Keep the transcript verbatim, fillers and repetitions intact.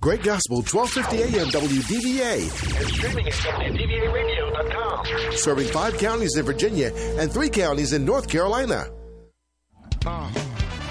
Great Gospel, twelve fifty A M W D V A. And streaming at W D V A radio dot com. Serving five counties in Virginia and three counties in North Carolina. Uh.